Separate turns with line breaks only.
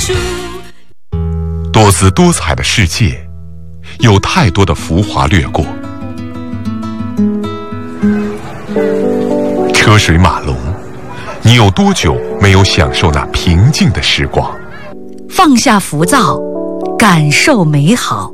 多姿多彩的世界，有太多的浮华掠过。车水马龙，你有多久没有享受那平静的时光？
放下浮躁，感受美好。